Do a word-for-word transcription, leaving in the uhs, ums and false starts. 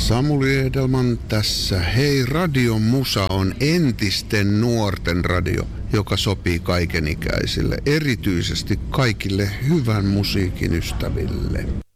Samuli Edelman tässä. Hei, Radio Musa on entisten nuorten radio, joka sopii kaikenikäisille, erityisesti kaikille hyvän musiikin ystäville.